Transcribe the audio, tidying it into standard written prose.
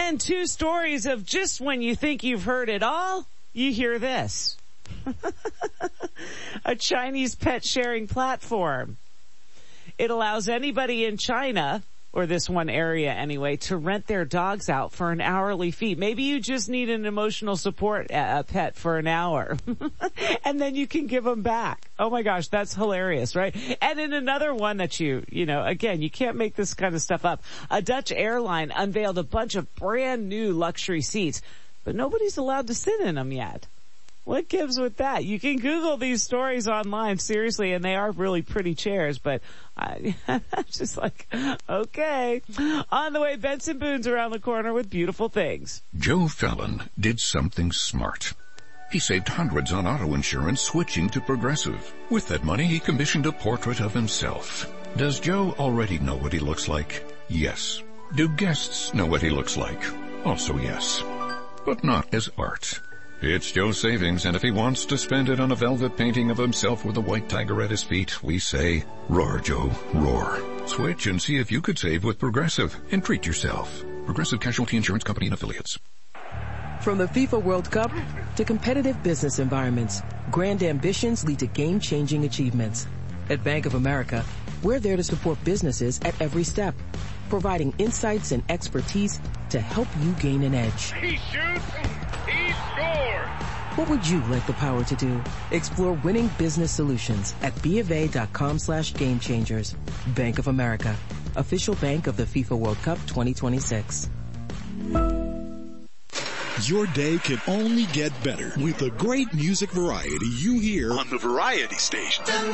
then 2 stories of just when you think you've heard it all, you hear this. A Chinese pet sharing platform. It allows anybody in China, or this one area anyway, to rent their dogs out for an hourly fee. Maybe you just need an emotional support pet for an hour. And then you can give them back. Oh my gosh, that's hilarious, right? And in another one that you know, again, you can't make this kind of stuff up. A Dutch airline unveiled a bunch of brand new luxury seats, but nobody's allowed to sit in them yet. What gives with that? You can Google these stories online, seriously, and they are really pretty chairs, but I'm just like, okay. On the way, Benson Boone's around the corner with beautiful things. Joe Fallon did something smart. He saved hundreds on auto insurance switching to Progressive. With that money, he commissioned a portrait of himself. Does Joe already know what he looks like? Yes. Do guests know what he looks like? Also yes. But not as art. It's Joe's savings, and if he wants to spend it on a velvet painting of himself with a white tiger at his feet, we say, roar, Joe, roar. Switch and see if you could save with Progressive and treat yourself. Progressive Casualty Insurance Company and Affiliates. From the FIFA World Cup to competitive business environments, grand ambitions lead to game-changing achievements. At Bank of America, we're there to support businesses at every step, providing insights and expertise to help you gain an edge. He shoots, he scores! What would you like the power to do? Explore winning business solutions at BofA.com/gamechangers. Bank of America, official bank of the FIFA World Cup 2026. Your day can only get better with the great music variety you hear on the Variety Station.